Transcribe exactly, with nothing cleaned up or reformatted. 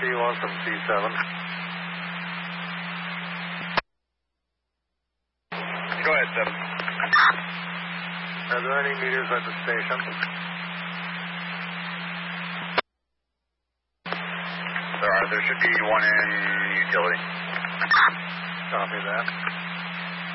C one from C seven. Go ahead, seven. Are there any meters at the station? There are. There should be one in utility. Copy that.